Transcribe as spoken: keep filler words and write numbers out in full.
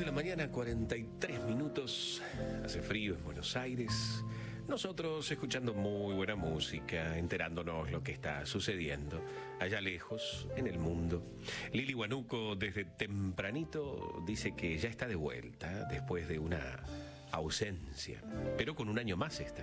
la mañana, cuarenta y tres minutos. Hace frío en Buenos Aires. Nosotros escuchando muy buena música, enterándonos lo que está sucediendo allá lejos, en el mundo. Lili Huánuco desde tempranito dice que ya está de vuelta después de una ausencia, pero con un año más está.